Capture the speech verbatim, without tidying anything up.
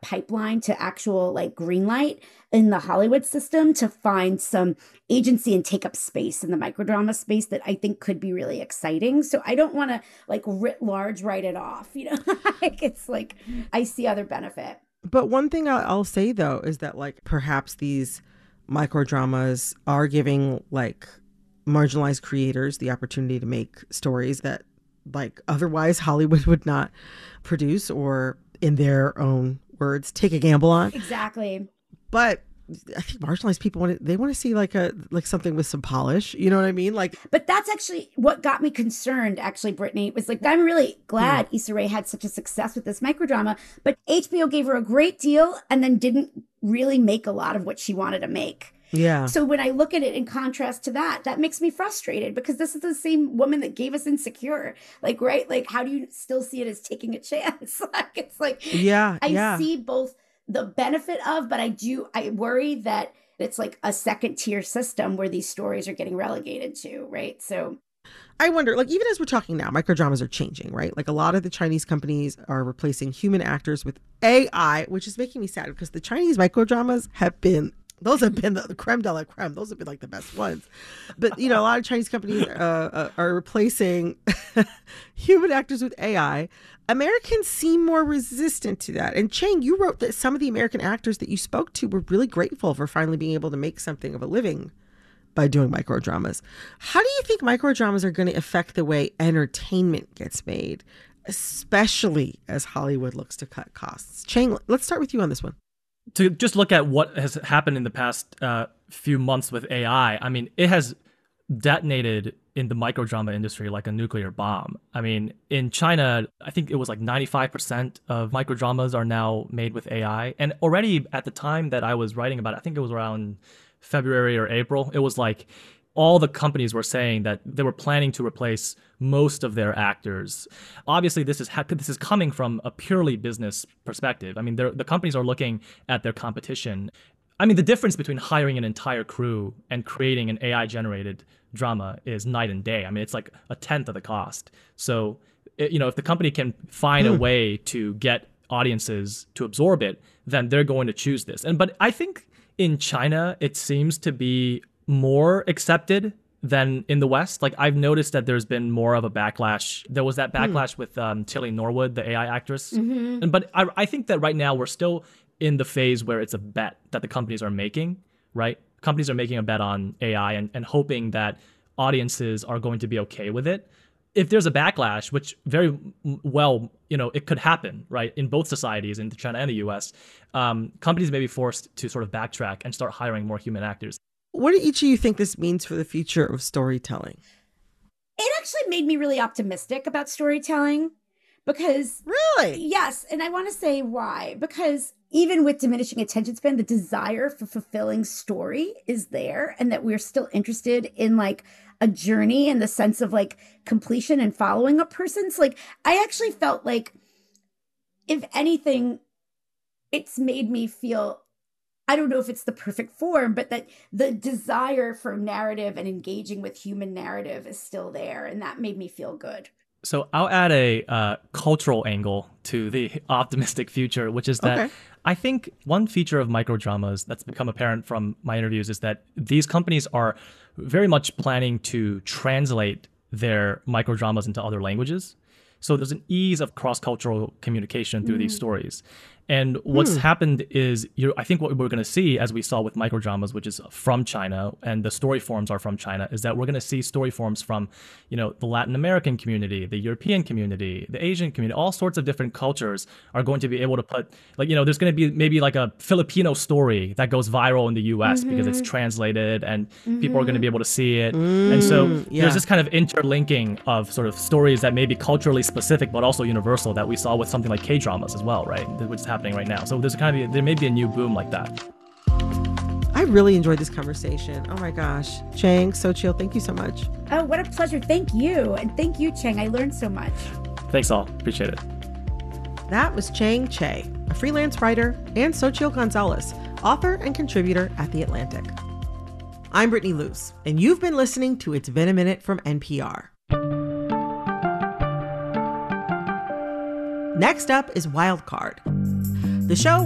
pipeline to actual like green light in the Hollywood system to find some agency and take up space in the microdrama space that I think could be really exciting. So I don't want to like writ large write it off, you know, like it's like I see other benefit. But one thing I'll say, though, is that like perhaps these microdramas are giving like marginalized creators the opportunity to make stories that like otherwise Hollywood would not produce or, in their own words, take a gamble on. Exactly. But I think marginalized people want to, they want to see like a like something with some polish. You know what I mean? Like, but that's actually what got me concerned. Actually, Brittany, was like, I'm really glad yeah. Issa Rae had such a success with this microdrama, but H B O gave her a great deal and then didn't really make a lot of what she wanted to make. Yeah. So when I look at it in contrast to that, that makes me frustrated because this is the same woman that gave us Insecure. Like, right? Like, how do you still see it as taking a chance? Like, it's like, yeah, I yeah. see both the benefit of, but I do, I worry that it's like a second tier system where these stories are getting relegated to, right? So I wonder, like, even as we're talking now, microdramas are changing, right? Like a lot of the Chinese companies are replacing human actors with A I, which is making me sad because the Chinese microdramas have been Those have been the creme de la creme. Those have been like the best ones. But, you know, a lot of Chinese companies uh, uh, are replacing human actors with A I. Americans seem more resistant to that. And Chang, you wrote that some of the American actors that you spoke to were really grateful for finally being able to make something of a living by doing microdramas. How do you think microdramas are going to affect the way entertainment gets made, especially as Hollywood looks to cut costs? Chang, let's start with you on this one. To just look at what has happened in the past uh, few months with A I, I mean, it has detonated in the microdrama industry like a nuclear bomb. I mean, in China, I think it was like ninety-five percent of microdramas are now made with A I. And already at the time that I was writing about it, I think it was around February or April, it was like all the companies were saying that they were planning to replace most of their actors. Obviously, this is ha- this is coming from a purely business perspective. I mean, the companies are looking at their competition. I mean, the difference between hiring an entire crew and creating an A I-generated drama is night and day. I mean, it's like a tenth of the cost. So, it, you know, if the company can find hmm. a way to get audiences to absorb it, then they're going to choose this. And but I think in China, it seems to be more accepted than in the West. Like, I've noticed that there's been more of a backlash. There was that backlash mm. with um, Tilly Norwood, the A I actress. Mm-hmm. And, but I, I think that right now we're still in the phase where it's a bet that the companies are making, right? Companies are making a bet on A I and, and hoping that audiences are going to be okay with it. If there's a backlash, which very well, you know, it could happen, right, in both societies, in China and the U S, um, companies may be forced to sort of backtrack and start hiring more human actors. What do each of you think this means for the future of storytelling? It actually made me really optimistic about storytelling because... Really? Yes. And I want to say why. Because even with diminishing attention span, the desire for fulfilling story is there, and that we're still interested in like a journey in the sense of like completion and following a person. So like, I actually felt like, if anything, it's made me feel, I don't know if it's the perfect form, but that the desire for narrative and engaging with human narrative is still there. And that made me feel good. So I'll add a uh, cultural angle to the optimistic future, which is that okay. I think one feature of microdramas that's become apparent from my interviews is that these companies are very much planning to translate their microdramas into other languages. So there's an ease of cross-cultural communication through mm. these stories. And what's hmm. happened is, you I think what we're going to see, as we saw with microdramas, which is from China, and the story forms are from China, is that we're going to see story forms from, you know, the Latin American community, the European community, the Asian community, all sorts of different cultures are going to be able to put, like, you know, there's going to be maybe like a Filipino story that goes viral in the U S mm-hmm. because it's translated and mm-hmm. people are going to be able to see it. Mm, and so yeah. there's this kind of interlinking of sort of stories that may be culturally specific, but also universal, that we saw with something like K-dramas as well, right? Which is happening right now. So there's kind of, there may be a new boom like that. I really enjoyed this conversation. Oh my gosh. Chang, Sochil, thank you so much. Oh, what a pleasure. Thank you. And thank you, Chang. I learned so much. Thanks all. Appreciate it. That was Chang Che, a freelance writer, and Sochil Gonzalez, author and contributor at The Atlantic. I'm Brittany Luce, and you've been listening to It's Been a Minute from N P R. Next up is Wildcard, the show